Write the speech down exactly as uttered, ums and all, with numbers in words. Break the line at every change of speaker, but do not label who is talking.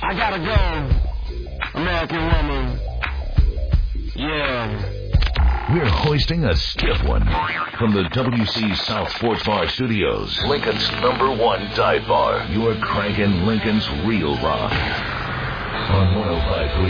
I gotta go. American woman. Yeah.
We're hoisting a stiff one from the W C South Sports Bar Studios. Lincoln's number one dive bar. You're cranking Lincoln's real rock on one oh five point three